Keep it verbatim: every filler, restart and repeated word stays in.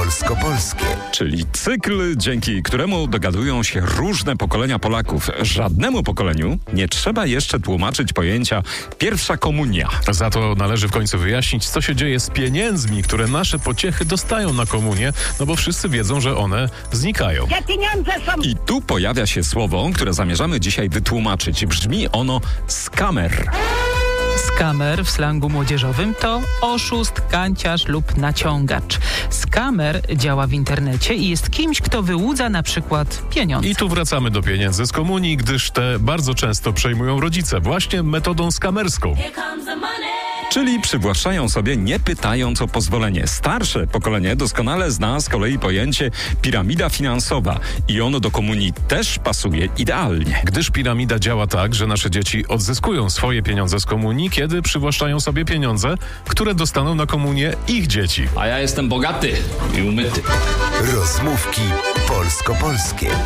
polsko-polskie. Czyli cykl, dzięki któremu dogadują się różne pokolenia Polaków. Żadnemu pokoleniu nie trzeba jeszcze tłumaczyć pojęcia pierwsza komunia. Za to należy w końcu wyjaśnić, co się dzieje z pieniędzmi, które nasze pociechy dostają na komunię, no bo wszyscy wiedzą, że one znikają. Te pieniądze są... I tu pojawia się słowo, które zamierzamy dzisiaj wytłumaczyć. Brzmi ono skamer. Skamer w slangu młodzieżowym to oszust, kanciarz lub naciągacz. Skamer działa w internecie i jest kimś, kto wyłudza na przykład pieniądze. I tu wracamy do pieniędzy z komunii, gdyż te bardzo często przejmują rodzice właśnie metodą skamerską. Czyli przywłaszczają sobie, nie pytając o pozwolenie. Starsze pokolenie doskonale zna z kolei pojęcie piramida finansowa i ono do komunii też pasuje idealnie. Gdyż piramida działa tak, że nasze dzieci odzyskują swoje pieniądze z komunii, kiedy przywłaszczają sobie pieniądze, które dostaną na komunię ich dzieci. A ja jestem bogaty i umyty. Rozmówki polsko-polskie.